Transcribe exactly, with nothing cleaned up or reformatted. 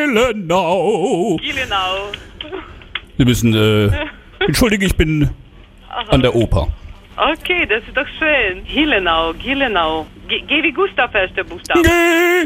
Gillenau. Gillenau. Sie müssen, äh, entschuldige, ich bin an der Oper. Okay, das ist doch schön. Gillenau, Gillenau. G, G wie Gustav, erster Buchstabe. G,